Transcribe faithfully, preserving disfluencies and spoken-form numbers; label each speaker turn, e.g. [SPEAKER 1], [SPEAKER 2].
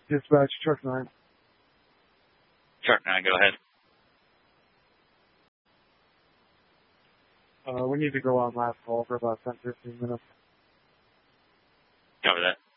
[SPEAKER 1] Dispatch, truck nine.
[SPEAKER 2] Truck nine, go ahead.
[SPEAKER 1] Uh, we need to go on last call for about ten, fifteen minutes.
[SPEAKER 2] Cover that.